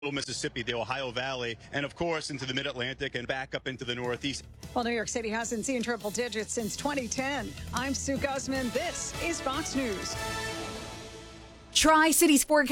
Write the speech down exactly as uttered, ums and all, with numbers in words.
Mississippi, the Ohio Valley, and of course into the Mid-Atlantic and back up into the Northeast. Well, New York City hasn't seen triple digits since twenty ten. I'm Sue Guzman. This is Fox News. Tri-Cities forecast.